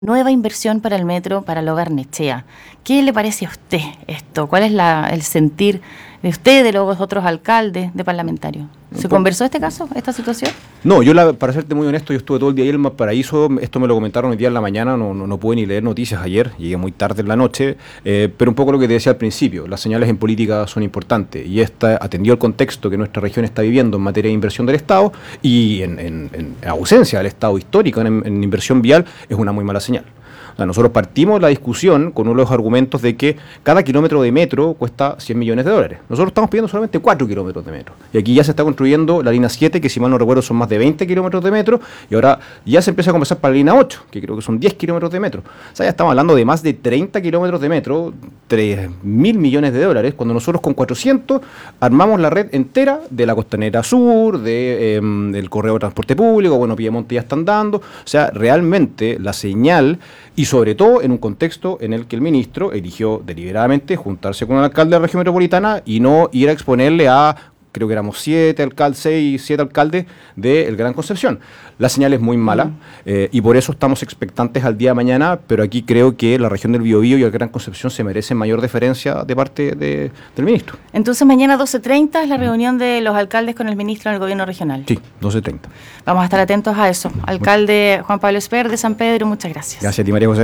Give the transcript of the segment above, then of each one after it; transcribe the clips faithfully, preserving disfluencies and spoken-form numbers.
Nueva inversión para el metro para Lo Barnechea. ¿Qué le parece a usted esto? ¿Cuál es la, el sentir de usted, de los otros alcaldes, de parlamentarios? ¿Se Por... conversó este caso, esta situación? No, yo la, para serte muy honesto, yo estuve todo el día ahí en el Valparaíso, esto me lo comentaron hoy día en la mañana, no, no, no pude ni leer noticias ayer, llegué muy tarde en la noche, eh, pero un poco lo que te decía al principio, las señales en política son importantes y esta atendió el contexto que nuestra región está viviendo en materia de inversión del Estado y en, en, en ausencia del Estado histórico en, en inversión vial, es una muy mala señal. O sea, nosotros partimos la discusión con uno de los argumentos de que cada kilómetro de metro cuesta cien millones de dólares. Nosotros estamos pidiendo solamente cuatro kilómetros de metro. Y aquí ya se está construyendo la línea siete, que si mal no recuerdo son más de veinte kilómetros de metro, y ahora ya se empieza a conversar para la línea ocho, que creo que son diez kilómetros de metro. O sea, ya estamos hablando de más de treinta kilómetros de metro, tres mil millones de dólares, cuando nosotros con cuatrocientos armamos la red entera de la Costanera Sur, de, eh, del correo de transporte público, bueno, Piedemonte ya están dando. O sea, realmente la señal, y sobre todo en un contexto en el que el ministro eligió deliberadamente juntarse con el alcalde de la región metropolitana y no ir a exponerle a, creo que éramos siete alcaldes, seis, siete alcaldes del Gran Concepción. La señal es muy mala mm. eh, y por eso estamos expectantes al día de mañana, pero aquí creo que la región del Biobío y el Gran Concepción se merecen mayor deferencia de parte de, del ministro. Entonces mañana doce treinta es la reunión de los alcaldes con el ministro en el gobierno regional. Sí, doce treinta. Vamos a estar atentos a eso. Alcalde Juan Pablo Esper de San Pedro, muchas gracias. Gracias a ti, María José.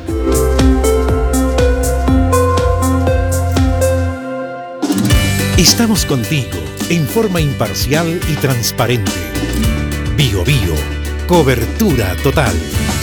Estamos contigo en forma imparcial y transparente. Bio Bio, cobertura total.